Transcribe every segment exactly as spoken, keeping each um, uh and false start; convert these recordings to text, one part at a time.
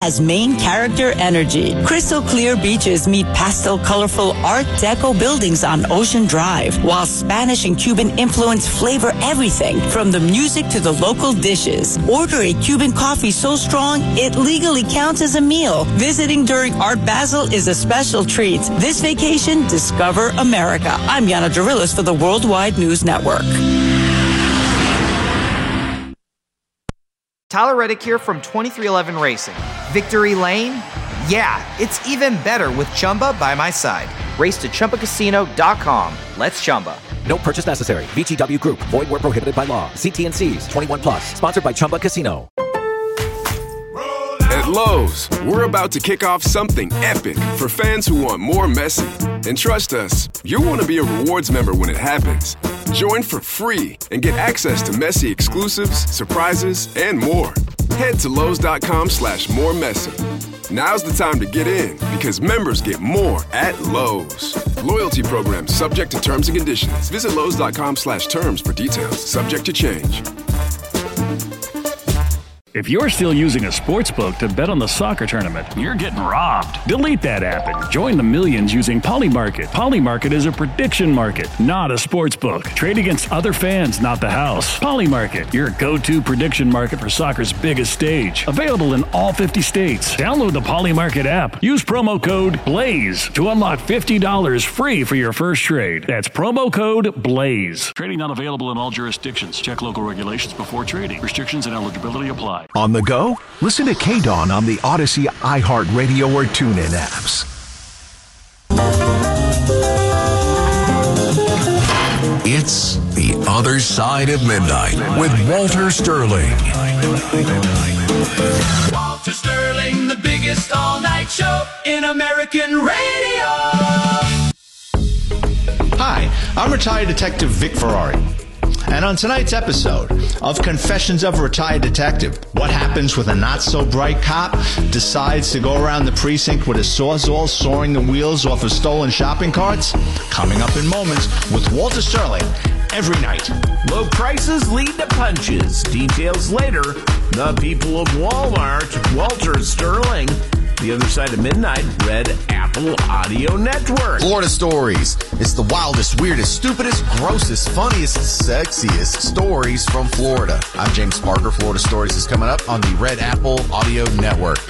as main character energy. Crystal clear beaches meet pastel colorful Art Deco buildings on Ocean Drive, while Spanish and Cuban influence flavor everything from the music to the local dishes. Order a Cuban coffee so strong it legally counts as a meal. Visiting during Art Basel is a special treat. This vacation, discover America. I'm Yana Drillis for the Worldwide News Network. Tyler Reddick here from twenty-three eleven Racing. Victory Lane? Yeah, it's even better with Chumba by my side. Race to Chumba Casino dot com. Let's Chumba. No purchase necessary. V G W Group. Void where prohibited by law. See T and C's. twenty-one plus. Sponsored by Chumba Casino. At Lowe's, we're about to kick off something epic for fans who want more Messi. And trust us, you'll want to be a rewards member when it happens. Join for free and get access to Messi exclusives, surprises, and more. Head to Lowe's.com slash more Messi. Now's the time to get in because members get more at Lowe's. Loyalty program subject to terms and conditions. Visit Lowe's.com slash terms for details. Subject to change. If you're still using a sports book to bet on the soccer tournament, you're getting robbed. Delete that app and join the millions using Polymarket. Polymarket is a prediction market, not a sports book. Trade against other fans, not the house. Polymarket, your go-to prediction market for soccer's biggest stage. Available in all fifty states. Download the Polymarket app. Use promo code BLAZE to unlock fifty dollars free for your first trade. That's promo code BLAZE. Trading not available in all jurisdictions. Check local regulations before trading. Restrictions and eligibility apply. On the go? Listen to K-Dawn on the Odyssey, iHeartRadio, or TuneIn apps. It's The Other Side of Midnight with Walter Sterling. Walter Sterling, the biggest all-night show in American radio. Hi, I'm retired Detective Vic Ferrari. And on tonight's episode of Confessions of a Retired Detective, what happens when a not-so-bright cop decides to go around the precinct with a sawzall sawing the wheels off of stolen shopping carts? Coming up in moments with Walter Sterling every night. Low prices lead to punches. Details later. The people of Walmart. Walter Sterling. The Other Side of Midnight, Red Apple Audio Network. Florida Stories. It's the wildest, weirdest, stupidest, grossest, funniest, sexiest stories from Florida. I'm James Parker. Florida Stories is coming up on the Red Apple Audio Network.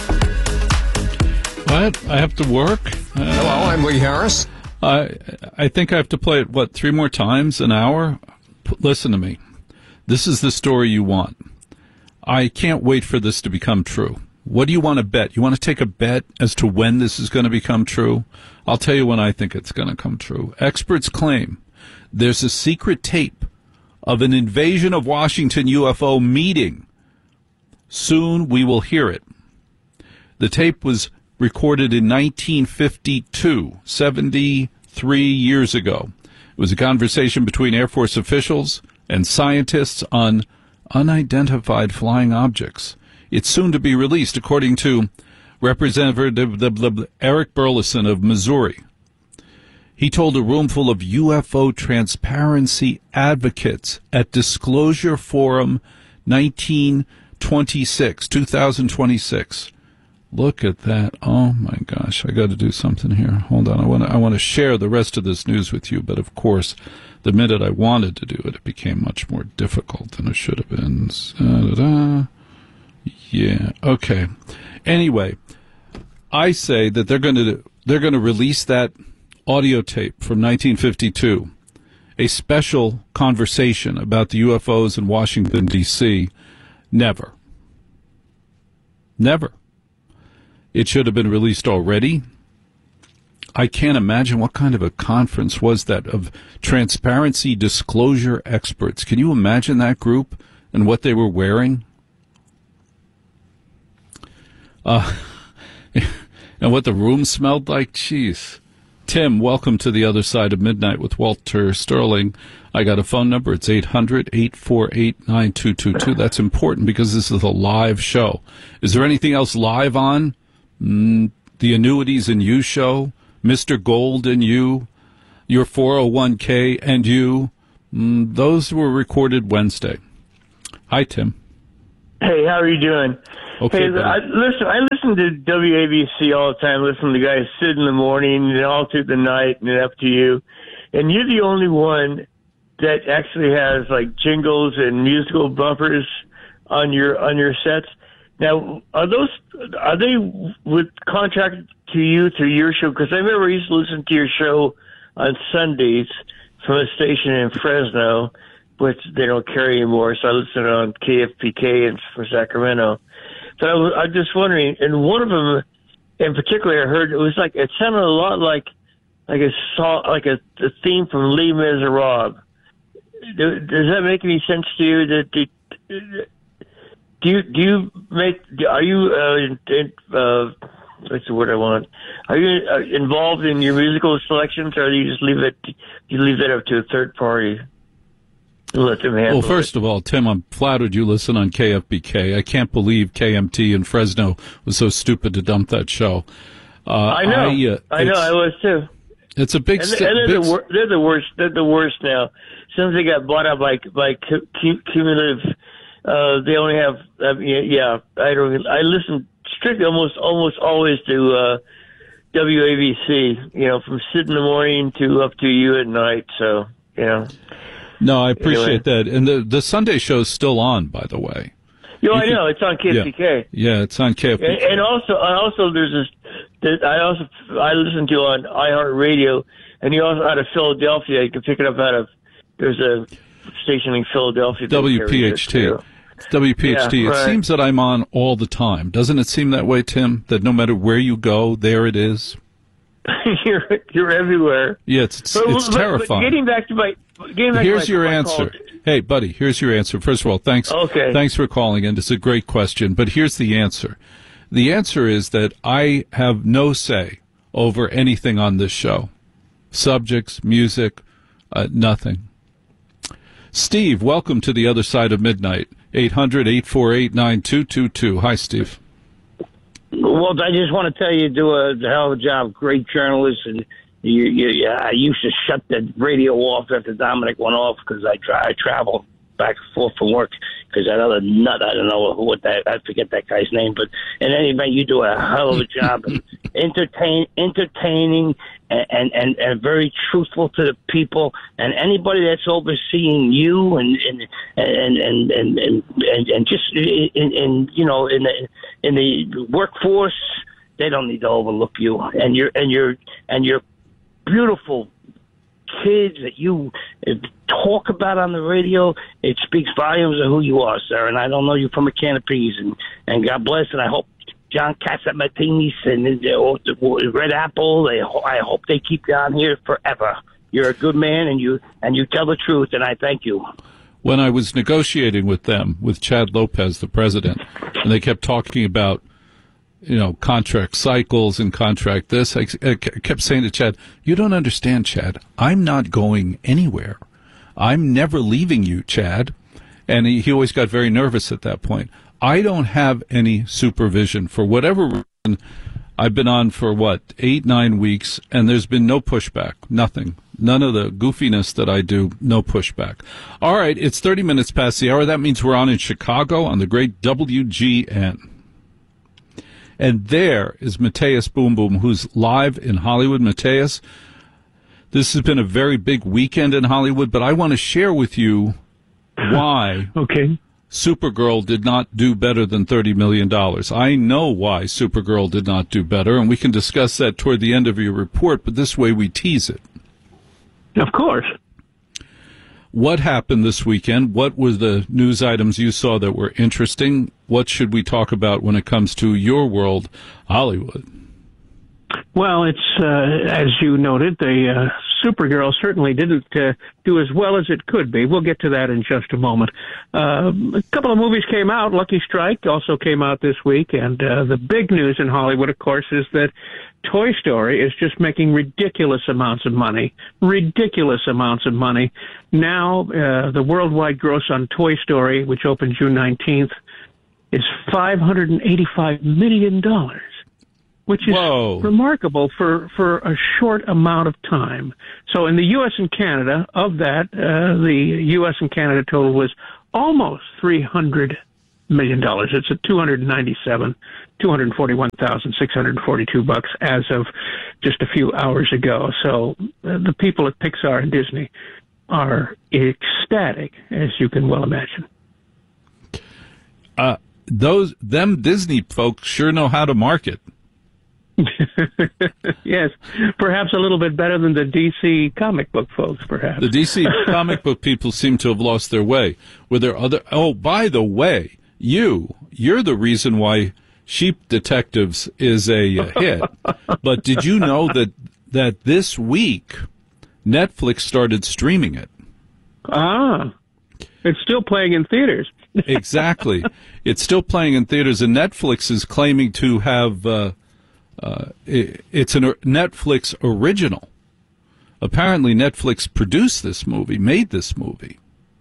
What? I have to work? Uh, Hello, I'm Lee Harris. I I think I have to play it, what, three more times an hour? P- listen to me. This is the story you want. I can't wait for this to become true. What do you want to bet? You want to take a bet as to when this is going to become true? I'll tell you when I think it's going to come true. Experts claim there's a secret tape of an invasion of Washington U F O meeting. Soon we will hear it. The tape was recorded in nineteen fifty-two, seventy-three years ago. It was a conversation between Air Force officials and scientists on unidentified flying objects. It's soon to be released, according to Representative Eric Burleson of Missouri. He told a room full of U F O transparency advocates at Disclosure Forum nineteen twenty-six, two thousand twenty-six. Look at that. Oh, my gosh. I got to do something here. Hold on. I want to I want to share the rest of this news with you, but of course, the minute I wanted to do it, it became much more difficult than it should have been. Da-da-da. Yeah. Okay. Anyway, I say that they're going to they're going to release that audio tape from nineteen fifty-two, a special conversation about the U F Os in Washington, D C Never. Never. It should have been released already. I can't imagine what kind of a conference was that of transparency disclosure experts. Can you imagine that group and what they were wearing? Uh, and what the room smelled like? Jeez. Tim, welcome to The Other Side of Midnight with Walter Sterling. I got a phone number. It's eight hundred, eight four eight, nine two two two. That's important because this is a live show. Is there anything else live on? Mm, the Annuities and You show? Mister Gold and You? Your four oh one k and You? Mm, those were recorded Wednesday. Hi, Tim. Hey, how are you doing? Okay, hey, I, listen, I listen to W A B C all the time. Listen to the guys sit in the morning and all through the night and up to you. And you're the only one that actually has like jingles and musical bumpers on your on your sets. Now, are those are they with contracted to you through your show? Because I remember I used to listen to your show on Sundays from a station in Fresno, which they don't carry anymore. So I listened on K F P K in for Sacramento. So I was, I'm just wondering, and one of them in particular, I heard it was like it sounded a lot like like a song, like a, a theme from Les Miserables. Do, does that make any sense to you? That do, do you do you make are you uh, in, uh, what's the word I want? Are you uh, involved in your musical selections, or do you just leave it you leave that up to a third party? Let them handle well, first it. of all, Tim, I'm flattered you listen on K F B K. I can't believe K M T in Fresno was so stupid to dump that show. Uh, I know. I, uh, I know. I was too. It's a big. And, st- and they're, big the wor- they're the worst. They're the worst now. Since they got bought out by by cu- cu- cumulative, uh, they only have. Uh, yeah, I don't. I listen strictly almost almost always to uh, W A B C. You know, from sit in the morning to up to you at night. So you know. No, I appreciate anyway. that. And the the Sunday show's still on, by the way. Yeah, I can, know. It's on K F B K. Yeah, yeah, it's on K F B K. And, and also, also there's this. That I also I listen to on iHeartRadio, and you also out of Philadelphia. You can pick it up out of. There's a station in Philadelphia. W P H T. It's W P H T. Yeah, it right. seems that I'm on all the time. Doesn't it seem that way, Tim? That no matter where you go, there it is. you're you're everywhere. Yeah, it's it's, but, it's but, terrifying. But getting back to my. Getting back Here's to my, your my answer. call. Hey, buddy, here's your answer. First of all, thanks. Okay. Thanks for calling in. It's a great question, but here's the answer. The answer is that I have no say over anything on this show. Subjects, music, uh, nothing. Steve, welcome to the other side of midnight. eight hundred, eight four eight, nine two two two. Hi, Steve. Well, I just want to tell you, you do a hell of a job. Great journalist, and you, you, I used to shut the radio off after Dominic went off because I, tra- I travel back and forth from work because that other nut, I don't know what that, I forget that guy's name, but in any event, you do a hell of a job. and entertain, entertaining and, and, and, and very truthful to the people, and anybody that's overseeing you and and and and and, and, and, and just in, in you know in the in the workforce, they don't need to overlook you and your and your and your beautiful kids that you talk about on the radio. It speaks volumes of who you are, sir. And I don't know you from a can of peas. And, and God bless. And I hope John Catsimatidis and the Red Apple, they, I hope they keep you on here forever. You're a good man, and you and you tell the truth, and I thank you. When I was negotiating with them, with Chad Lopez, the president, and they kept talking about, you know, contract cycles and contract this, I, I kept saying to Chad, you don't understand, Chad. I'm not going anywhere. I'm never leaving you, Chad. And he, he always got very nervous at that point. I don't have any supervision. For whatever reason, I've been on for, what, eight, nine weeks, and there's been no pushback, nothing. None of the goofiness that I do, no pushback. All right, it's thirty minutes past the hour. That means we're on in Chicago on the great W G N. And there is Mateus Boom Boom, who's live in Hollywood. Mateus, this has been a very big weekend in Hollywood, but I want to share with you why okay. Supergirl did not do better than thirty million dollars. I know why Supergirl did not do better, and we can discuss that toward the end of your report, but this way we tease it. Of course. What happened this weekend? What were the news items you saw that were interesting? What should we talk about when it comes to your world, Hollywood? Well, it's, uh, as you noted, the uh, Supergirl certainly didn't uh, do as well as it could be. We'll get to that in just a moment. Uh, a couple of movies came out. Lucky Strike also came out this week. And uh, the big news in Hollywood, of course, is that Toy Story is just making ridiculous amounts of money. Ridiculous amounts of money. Now, uh, the worldwide gross on Toy Story, which opened June nineteenth, is five hundred eighty-five million dollars. Which is Whoa. remarkable for, for a short amount of time. So in the U S and Canada, of that, uh, the U S and Canada total was almost three hundred million dollars. It's at two hundred ninety-seven, two hundred forty-one thousand six hundred forty-two bucks as of just a few hours ago. So uh, the people at Pixar and Disney are ecstatic, as you can well imagine. Uh, those them Disney folks sure know how to market. Yes, perhaps a little bit better than the D C comic book folks, perhaps. The D C comic book people seem to have lost their way. Were there other? Oh, by the way, you you're the reason why Sheep Detectives is a hit. But did you know that that this week Netflix started streaming it? Ah, it's still playing in theaters. Exactly, it's still playing in theaters, and Netflix is claiming to have. Uh, Uh, it, it's a Netflix original. Apparently, Netflix produced this movie, made this movie.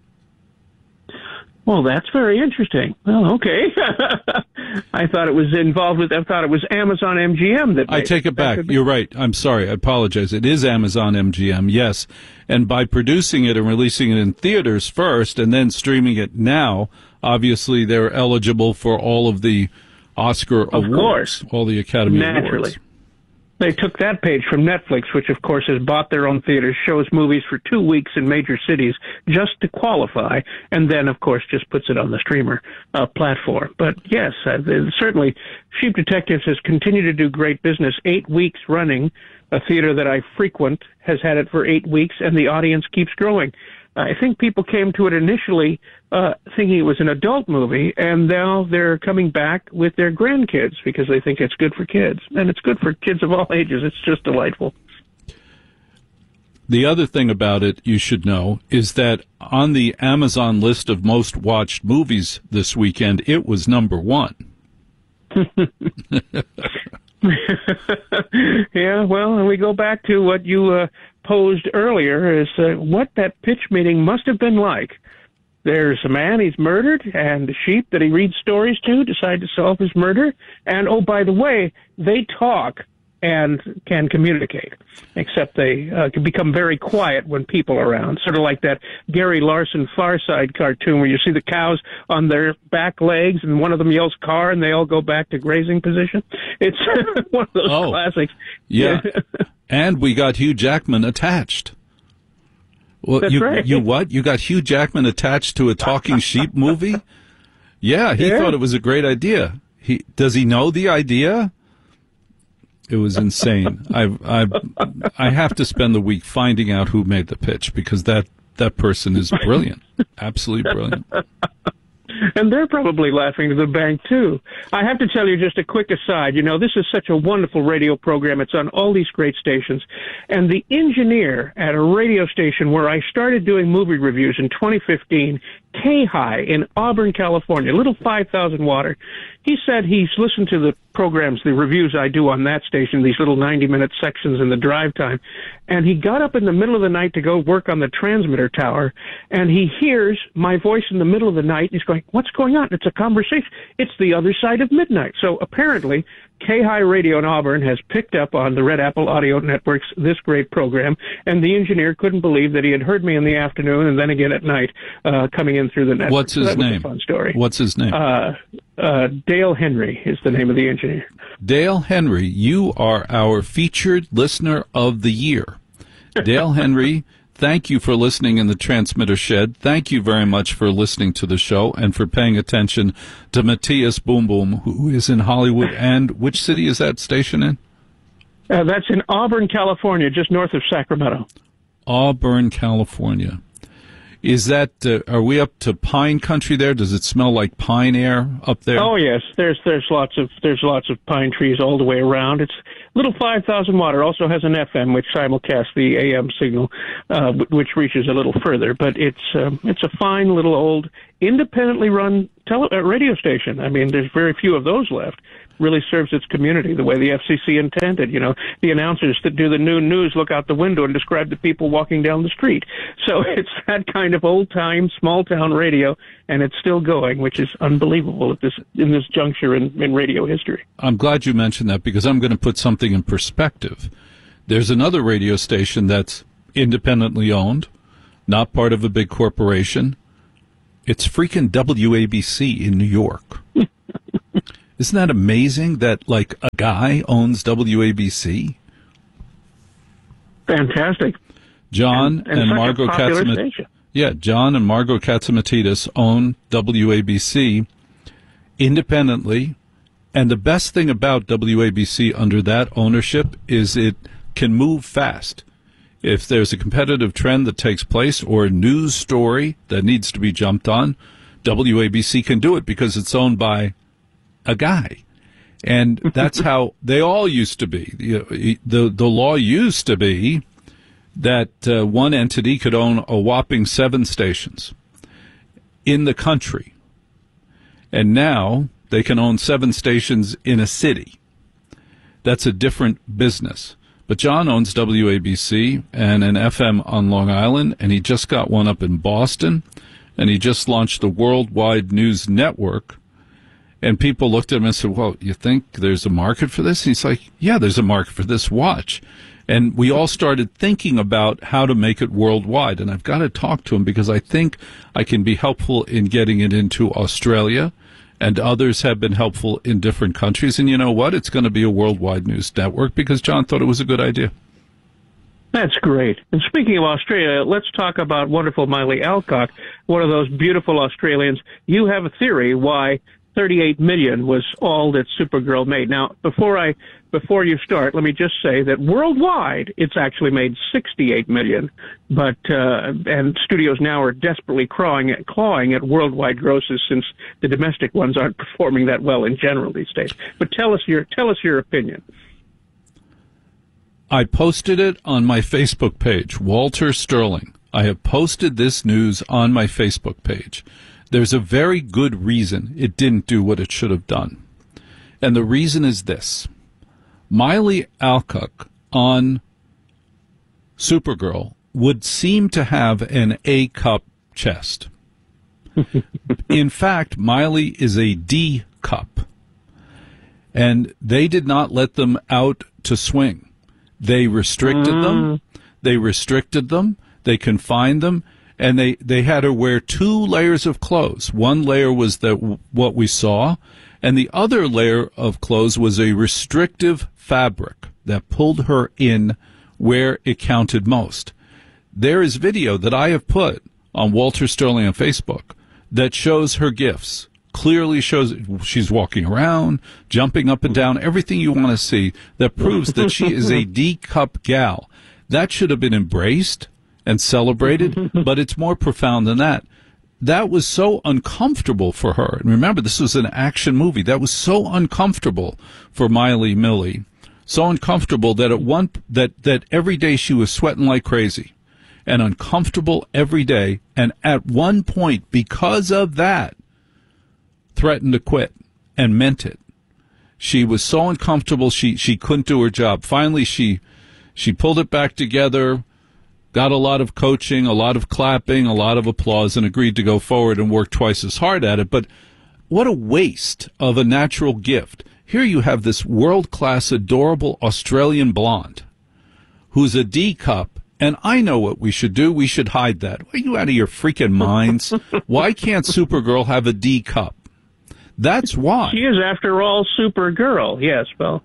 Well, that's very interesting. Well, okay. I thought it was involved with. I thought it was Amazon M G M that. I take it back. You're right. I'm sorry. I apologize. It is Amazon M G M. Yes, and by producing it and releasing it in theaters first, and then streaming it now, obviously they're eligible for all of the Oscar of awards, course. all the Academy Naturally. Awards. They took that page from Netflix, which of course has bought their own theaters, shows movies for two weeks in major cities just to qualify, and then of course just puts it on the streamer uh, platform. But yes, uh, certainly Sheep Detectives has continued to do great business. Eight weeks running, a theater that I frequent has had it for eight weeks, and the audience keeps growing. I think people came to it initially uh, thinking it was an adult movie, and now they're coming back with their grandkids because they think it's good for kids. And it's good for kids of all ages. It's just delightful. The other thing about it you should know is that on the Amazon list of most watched movies this weekend, it was number one. Yeah, well, and we go back to what you uh, posed earlier, is uh, what that pitch meeting must have been like. There's a man, he's murdered, and the sheep that he reads stories to decide to solve his murder. And, oh, by the way, they talk and can communicate, except they uh, can become very quiet when people are around, sort of like that Gary Larson Far Side cartoon where you see the cows on their back legs and one of them yells car and they all go back to grazing position. It's one of those oh, classics. Yeah. And we got Hugh Jackman attached. Well, That's you, right. you what? You got Hugh Jackman attached to a talking sheep movie? Yeah, he Yeah. thought it was a great idea. He does he know the idea? It was insane. I I I have to spend the week finding out who made the pitch because that that person is brilliant, absolutely brilliant. And they're probably laughing to the bank, too. I have to tell you just a quick aside. You know, this is such a wonderful radio program. It's on all these great stations. And the engineer at a radio station where I started doing movie reviews in twenty fifteen, K-High in Auburn, California, little five thousand water, he said he's listened to the programs, the reviews I do on that station, these little ninety-minute sections in the drive time, and he got up in the middle of the night to go work on the transmitter tower, and he hears my voice in the middle of the night, and he's going, what's going on? It's a conversation. It's the other side of midnight. So apparently, K-High Radio in Auburn has picked up on the Red Apple Audio Network's this great program, and the engineer couldn't believe that he had heard me in the afternoon and then again at night uh, coming in through the network. What's his so that was name? a fun story. What's his name? Uh, uh, Dale Henry is the name of the engineer. Dale Henry, you are our featured listener of the year. Dale Henry, thank you for listening in the transmitter shed. Thank you very much for listening to the show and for paying attention to Matthias Boom Boom, who is in Hollywood. And which city is that station in? Uh, that's in Auburn, California, just north of Sacramento. Auburn, California. Is that, uh, are we up to pine country there? Does it smell like pine air up there? Oh yes, there's there's lots of there's lots of pine trees all the way around. It's little five thousand water. Also has an F M which simulcasts the A M signal, uh, which reaches a little further. But it's um, it's a fine little old independently run tele- uh, radio station. I mean, there's very few of those left. Really serves its community the way the F C C intended. You know, the announcers that do the noon news look out the window and describe the people walking down the street. So it's that kind of old-time, small-town radio, and it's still going, which is unbelievable at this in this juncture in, in radio history. I'm glad you mentioned that because I'm going to put something in perspective. There's another radio station that's independently owned, not part of a big corporation, It's freaking W A B C in New York. Isn't that amazing that, like, a guy owns W A B C? Fantastic. John and, and, and such Margot a popular Katzimat- station. Yeah, John and Margot Katzimatidis own W A B C independently. And the best thing about W A B C under that ownership is it can move fast. If there's a competitive trend that takes place or a news story that needs to be jumped on, W A B C can do it because it's owned by a guy. And that's how they all used to be. The, the, the law used to be that uh, one entity could own a whopping seven stations in the country. And now they can own seven stations in a city. That's a different business. But John owns W A B C and an F M on Long Island, and he just got one up in Boston, and he just launched the Worldwide News Network. And people looked at him and said, well, you think there's a market for this? And he's like, yeah, there's a market for this. Watch. And we all started thinking about how to make it worldwide. And I've got to talk to him because I think I can be helpful in getting it into Australia. And others have been helpful in different countries. And you know what? It's going to be a worldwide news network because John thought it was a good idea. That's great. And speaking of Australia, let's talk about wonderful Miley Alcock, one of those beautiful Australians. You have a theory why thirty-eight million was all that Supergirl made. Now, before I before you start, let me just say that worldwide it's actually made sixty-eight million, but uh, and studios now are desperately clawing at, clawing at worldwide grosses since the domestic ones aren't performing that well in general these days. But tell us your tell us your opinion. I posted it on my Facebook page, Walter Sterling. I have posted this news on my Facebook page. There's a very good reason it didn't do what it should have done. And the reason is this. Miley Alcock on Supergirl would seem to have an A-cup chest. In fact, Miley is a D-cup. And they did not let them out to swing. They restricted mm. them. They restricted them. They confined them. And they, they had her wear two layers of clothes. One layer was the, what we saw, and the other layer of clothes was a restrictive fabric that pulled her in where it counted most. There is video that I have put on Walter Sterling on Facebook that shows her gifts. Clearly shows she's walking around, jumping up and down, everything you want to see that proves that she is a D-cup gal. That should have been embraced and celebrated, but it's more profound than that. That was so uncomfortable for her. And remember, this was an action movie. That was so uncomfortable for Miley Millie. So uncomfortable that at one that that every day she was sweating like crazy and uncomfortable every day. And at one point, because of that, threatened to quit and meant it. She was so uncomfortable she she couldn't do her job. Finally, she she pulled it back together, got a lot of coaching, a lot of clapping, a lot of applause, and agreed to go forward and work twice as hard at it. But what a waste of a natural gift. Here you have this world-class, adorable Australian blonde who's a D-cup, and I know what we should do. We should hide that. Are you out of your freaking minds? Why can't Supergirl have a D-cup? That's why. She is, after all, Supergirl. Yes, well.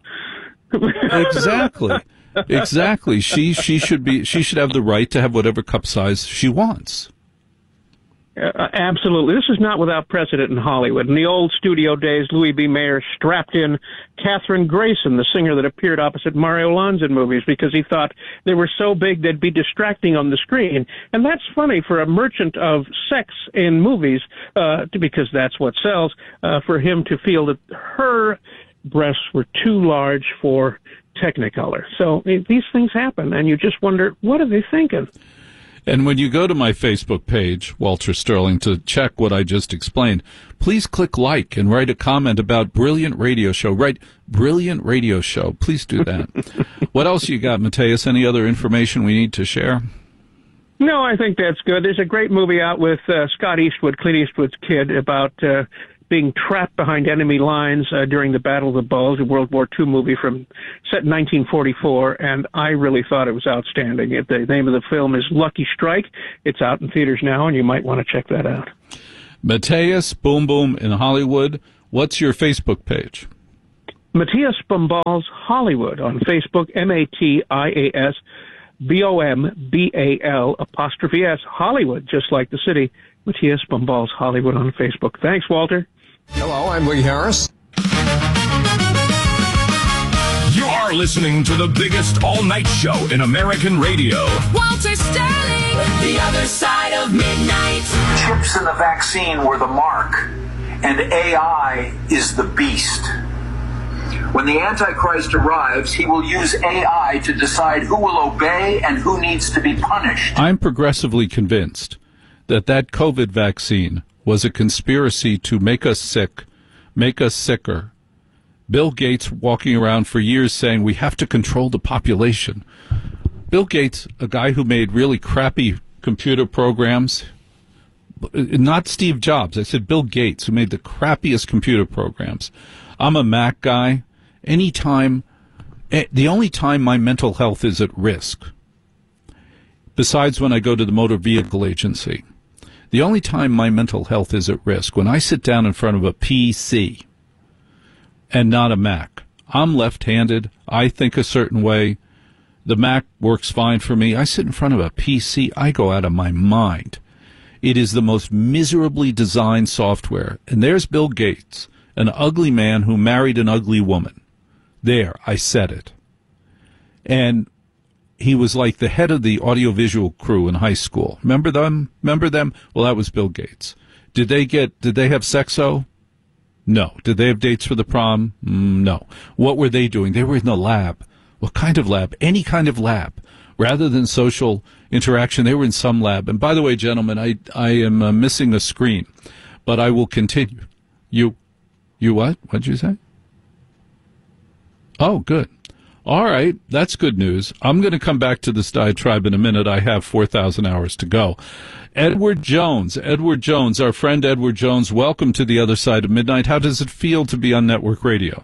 Exactly. Exactly. She she should be she should have the right to have whatever cup size she wants. Uh, absolutely. This is not without precedent in Hollywood. In the old studio days, Louis B. Mayer strapped in Katherine Grayson, the singer that appeared opposite Mario Lanza in movies, because he thought they were so big they'd be distracting on the screen. And that's funny for a merchant of sex in movies, uh, because that's what sells, uh, for him to feel that her breasts were too large for Technicolor. So these things happen, and you just wonder, what are they thinking? And when you go to my Facebook page, Walter Sterling, to check what I just explained, please click like and write a comment about Brilliant Radio Show. Write Brilliant Radio Show. Please do that. What else you got, Mateus? Any other information we need to share? No, I think that's good. There's a great movie out with uh, Scott Eastwood, Clint Eastwood's kid, about uh, being trapped behind enemy lines uh, during the Battle of the Bulge, a World War Two movie from set in nineteen forty-four, and I really thought it was outstanding. It, the name of the film is Lucky Strike. It's out in theaters now, and you might want to check that out. Matthias Boom Boom in Hollywood. What's your Facebook page? Matthias Bombals Hollywood on Facebook, M A T I A S B O M B A L apostrophe S, Hollywood, just like the city. Matthias Bombals Hollywood on Facebook. Thanks, Walter. Hello, I'm Lee Harris. You're listening to the biggest all-night show in American radio. Walter Sterling, The Other Side of Midnight. Chips in the vaccine were the mark, and A I is the beast. When the Antichrist arrives, he will use A I to decide who will obey and who needs to be punished. I'm progressively convinced that that COVID vaccine was a conspiracy to make us sick, make us sicker. Bill Gates walking around for years saying we have to control the population. Bill Gates, a guy who made really crappy computer programs, not Steve Jobs. I said Bill Gates, who made the crappiest computer programs. I'm a Mac guy. Anytime, the only time my mental health is at risk, besides when I go to the motor vehicle agency, the only time my mental health is at risk, when I sit down in front of a P C and not a Mac. I'm left-handed. I think a certain way. The Mac works fine for me. I sit in front of a P C. I go out of my mind. It is the most miserably designed software. And there's Bill Gates, an ugly man who married an ugly woman. There, I said it. And he was like the head of the audiovisual crew in high school. Remember them? Remember them? Well, that was Bill Gates. Did they get, did they have sexo? No. Did they have dates for the prom? Mm, no. What were they doing? They were in the lab. What kind of lab? Any kind of lab. Rather than social interaction, they were in some lab. And by the way, gentlemen, I, I am uh, missing a screen, but I will continue. You, you what? What did you say? Oh, good. All right. That's good news. I'm going to come back to this diatribe in a minute. I have four thousand hours to go. Edward Jones. Edward Jones, our friend Edward Jones, welcome to The Other Side of Midnight. How does it feel to be on network radio?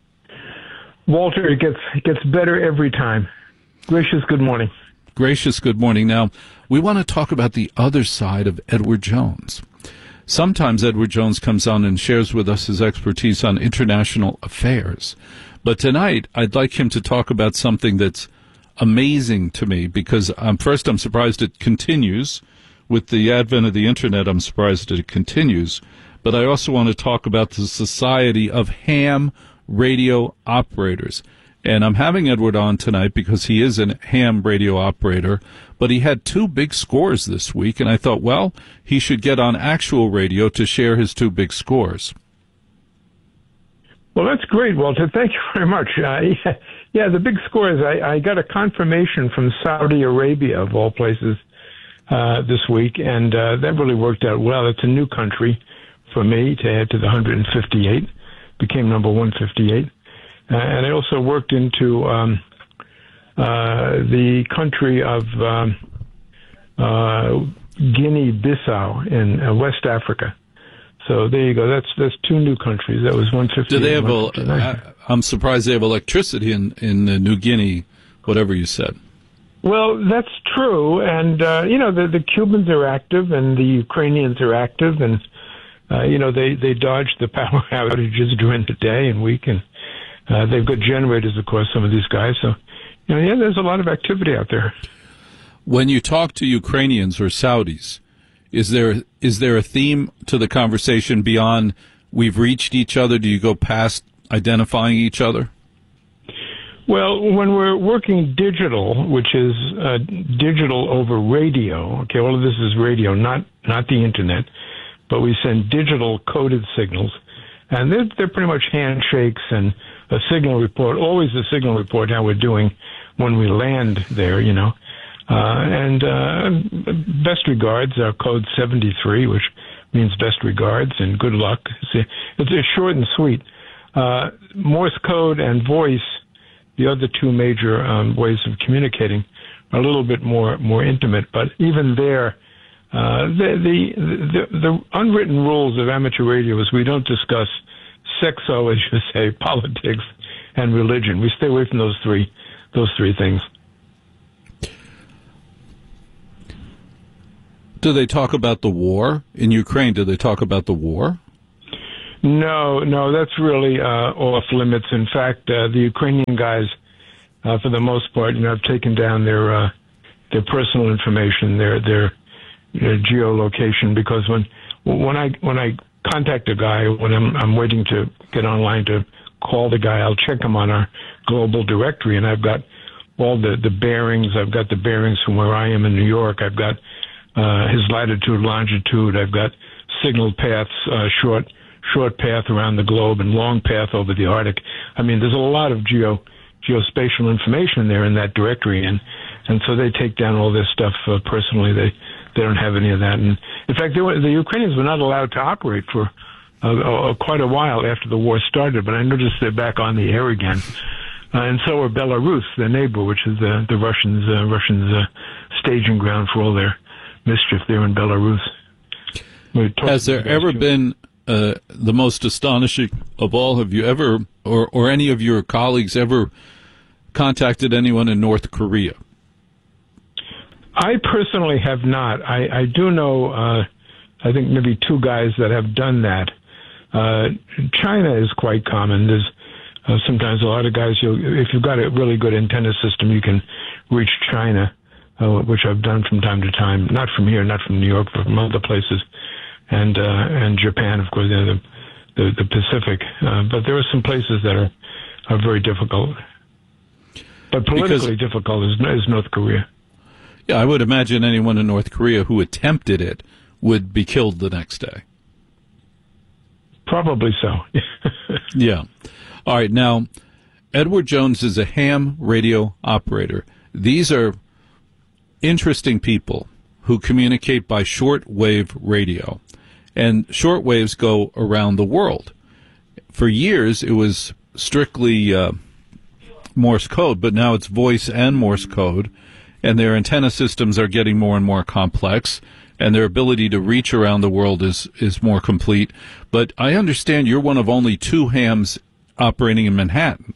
Walter, it gets it gets better every time. Gracious good morning. Gracious good morning. Now, we want to talk about the other side of Edward Jones. Sometimes Edward Jones comes on and shares with us his expertise on international affairs. But tonight, I'd like him to talk about something that's amazing to me, because um, first, I'm surprised it continues. With the advent of the Internet, I'm surprised that it continues. But I also want to talk about the Society of Ham Radio Operators. And I'm having Edward on tonight because he is a ham radio operator, but he had two big scores this week, and I thought, well, he should get on actual radio to share his two big scores. Well, that's great, Walter. Thank you very much. Uh, yeah, yeah, the big scores, I, I got a confirmation from Saudi Arabia, of all places, uh, this week, and uh, that really worked out well. It's a new country for me to add to the one hundred fifty-eight. Became number one fifty-eight. Uh, and I also worked into um, uh, the country of um, uh, Guinea-Bissau in uh, West Africa. So there you go. That's that's two new countries. That was one fifty. Do they have? A, I'm surprised they have electricity in in uh, New Guinea, whatever you said. Well, that's true, and uh, you know the the Cubans are active, and the Ukrainians are active, and uh, you know they they dodge the power outages during the day and week, and uh, they've got generators, of course. Some of these guys, so you know, yeah, there's a lot of activity out there. When you talk to Ukrainians or Saudis, Is there is there a theme to the conversation beyond we've reached each other? Do you go past identifying each other? Well, when we're working digital, which is uh, digital over radio, okay, all of this is radio, not not the internet, but we send digital coded signals, and they're, they're pretty much handshakes and a signal report, always a signal report how we're doing when we land there, you know. Uh, and uh, best regards, our code seventy-three, which means best regards and good luck. It's, it's short and sweet. Uh, Morse code and voice, the other two major um, ways of communicating, are a little bit more more intimate. But even there, uh, the, the the the unwritten rules of amateur radio is we don't discuss sexo, as you say, politics, and religion. We stay away from those three those three things. Do they talk about the war in Ukraine? Do they talk about the war? No, no, that's really uh, off limits. In fact, uh, the Ukrainian guys, uh, for the most part, you know, have taken down their uh, their personal information, their their, their geolocation. Because when when I when I contact a guy, when I'm I'm waiting to get online to call the guy, I'll check him on our global directory, and I've got all the the bearings. I've got the bearings from where I am in New York. I've got uh, his latitude, longitude. I've got signal paths, uh, short. short path around the globe and long path over the Arctic. I mean, there's a lot of geo geospatial information there in that directory, and and so they take down all this stuff uh, personally. They they don't have any of that, and in fact, they were, the Ukrainians were not allowed to operate for uh, uh, quite a while after the war started. But I noticed they're back on the air again, uh, and so are Belarus, their neighbor, which is the the Russians uh, Russians uh, staging ground for all their mischief there in Belarus. Has there ever been Uh, the most astonishing of all? Have you ever, or, or any of your colleagues ever contacted anyone in North Korea? I personally have not. I, I do know, uh, I think maybe two guys that have done that. Uh, China is quite common. There's uh, sometimes a lot of guys, you if you've got a really good antenna system, you can reach China, uh, which I've done from time to time. Not from here, not from New York, but from other places. And uh, and Japan, of course, the the, the Pacific. Uh, but there are some places that are are very difficult. But politically because, difficult is, is North Korea. Yeah, I would imagine anyone in North Korea who attempted it would be killed the next day. Probably so. Yeah. All right. Now, Edward Jones is a ham radio operator. These are interesting people who communicate by shortwave radio. And shortwaves go around the world. For years, it was strictly uh, Morse code, but now it's voice and Morse code, and their antenna systems are getting more and more complex, and their ability to reach around the world is, is more complete. But I understand you're one of only two hams operating in Manhattan.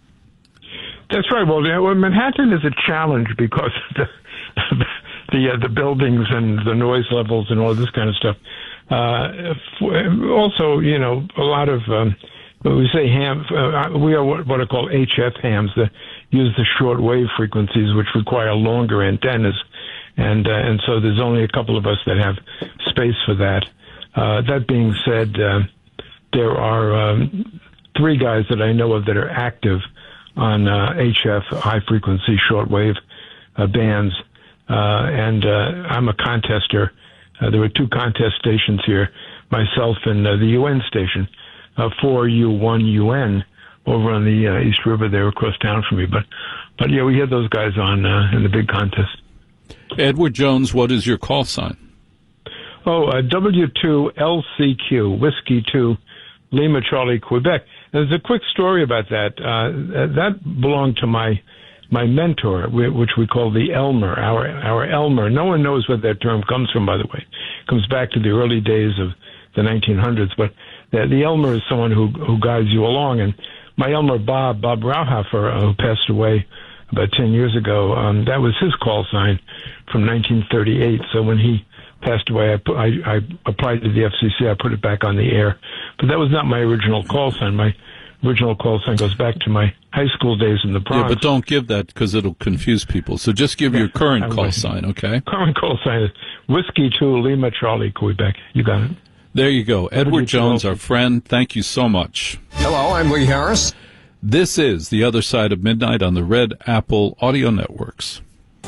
That's right. Well, yeah, well Manhattan is a challenge because of the, the, uh, the buildings and the noise levels and all this kind of stuff. Uh, also, you know, a lot of, um, when we say ham, uh, we are what, what are called H F hams that use the short wave frequencies, which require longer antennas. And, uh, and so there's only a couple of us that have space for that. Uh, that being said, uh, there are, um, three guys that I know of that are active on, uh, H F, high frequency shortwave, uh, bands. Uh, and, uh, I'm a contester. Uh, there were two contest stations here, myself and uh, the U N station, uh, four U one U N over on the uh, East River there across town from me. But, but yeah, we had those guys on uh, in the big contest. Edward Jones, what is your call sign? Oh, uh, W two L C Q, Whiskey two, Lima Charlie, Quebec. There's a quick story about that. Uh, that belonged to my my mentor, which we call the Elmer, our our Elmer. No one knows where that term comes from, by the way. It comes back to the early days of the nineteen hundreds. But the, the Elmer is someone who who guides you along. And my Elmer, Bob, Bob Rauhofer, uh, who passed away about ten years ago, um, that was his call sign from nineteen thirty-eight. So when he passed away, I, put, I, I applied to the F C C. I put it back on the air. But that was not my original call sign. My original call sign goes back to my high school days in the Bronx. Yeah, but don't give that because it'll confuse people. So just give yeah, your current call sign, okay? Current call sign is Whiskey two, Lima Charlie, Quebec. You got it. There you go. Edward Jones, our friend, thank you so much. Hello, I'm Lee Harris. This is The Other Side of Midnight on the Red Apple Audio Networks.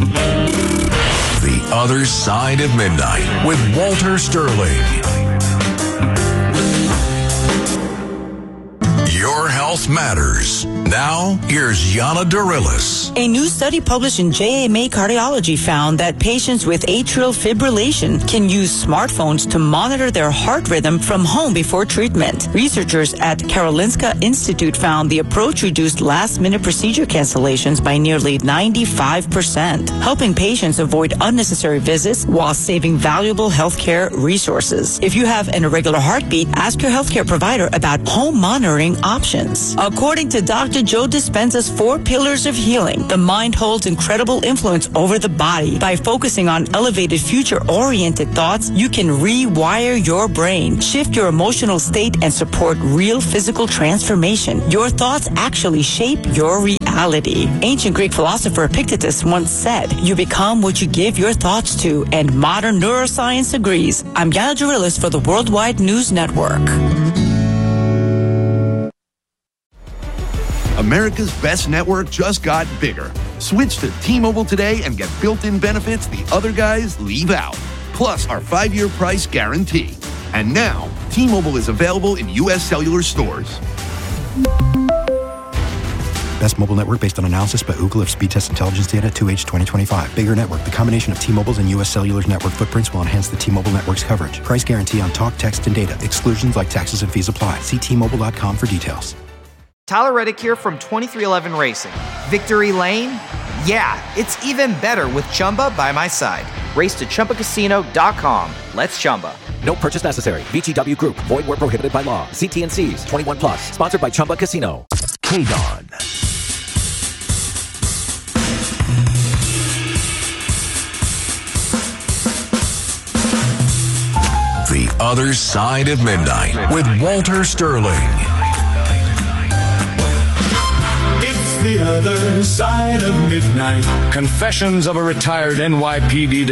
The Other Side of Midnight with Walter Sterling. Your health matters. Now, here's Yana Darilis. A new study published in J A M A Cardiology found that patients with atrial fibrillation can use smartphones to monitor their heart rhythm from home before treatment. Researchers at Karolinska Institute found the approach reduced last-minute procedure cancellations by nearly ninety-five percent, helping patients avoid unnecessary visits while saving valuable healthcare resources. If you have an irregular heartbeat, ask your healthcare provider about home monitoring options. options. According to Doctor Joe Dispenza's four pillars of healing, the mind holds incredible influence over the body. By focusing on elevated future-oriented thoughts, you can rewire your brain, shift your emotional state, and support real physical transformation. Your thoughts actually shape your reality. Ancient Greek philosopher Epictetus once said, "You become what you give your thoughts to," and modern neuroscience agrees. I'm Yana Jarillas for the Worldwide News Network. America's best network just got bigger. Switch to T-Mobile today and get built-in benefits the other guys leave out. Plus our five-year price guarantee. And now, T-Mobile is available in U S cellular stores. Best mobile network based on analysis by Ookla of speed test intelligence data to H twenty twenty-five. Bigger network. The combination of T-Mobile's and U S Cellular's network footprints will enhance the T-Mobile network's coverage. Price guarantee on talk, text, and data. Exclusions like taxes and fees apply. See T Mobile dot com for details. Tyler Reddick here from twenty-three eleven Racing. Victory Lane? Yeah, it's even better with Chumba by my side. Race to Chumba Casino dot com. Let's Chumba. No purchase necessary. V G W Group. Void where prohibited by law. See T and C's. twenty-one plus. Sponsored by Chumba Casino. K-Don. The Other Side of Midnight with Walter Sterling. The Other Side of Midnight. Confessions of a Retired N Y P D